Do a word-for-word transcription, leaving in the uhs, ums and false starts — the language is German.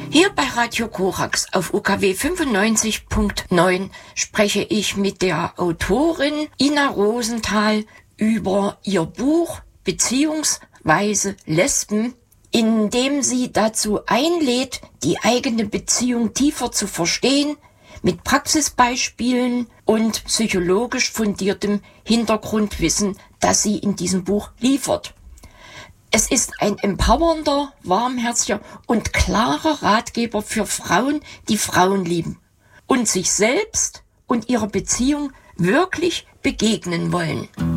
Hier bei Radio Korax auf U K W fünfundneunzig Punkt neun spreche ich mit der Autorin Ina Rosenthal über ihr Buch Beziehungsweise Lesben, in dem sie dazu einlädt, die eigene Beziehung tiefer zu verstehen, mit Praxisbeispielen und psychologisch fundiertem Hintergrundwissen, das sie in diesem Buch liefert. Es ist ein empowernder, warmherziger und klarer Ratgeber für Frauen, die Frauen lieben und sich selbst und ihrer Beziehung wirklich begegnen wollen.